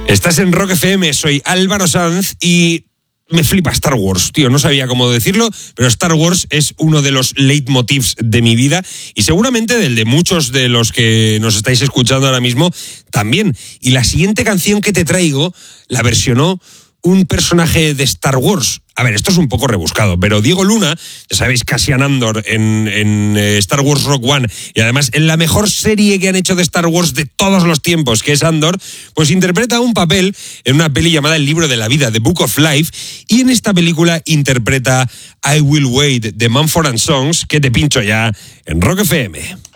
Estás en Rock FM, soy Álvaro Sanz y me flipa Star Wars, tío, no sabía cómo decirlo, pero Star Wars es uno de los leitmotivs de mi vida y seguramente del de muchos de los que nos estáis escuchando ahora mismo también. Y la siguiente canción que te traigo la versionó un personaje de Star Wars. A ver, esto es un poco rebuscado, pero Diego Luna, ya sabéis, Cassian Andor en Star Wars Rogue One, y además en la mejor serie que han hecho de Star Wars de todos los tiempos, que es Andor, pues interpreta un papel en una peli llamada El libro de la vida, The Book of Life, y en esta película interpreta I Will Wait, de Mumford & Sons, que te pincho ya en Rock FM.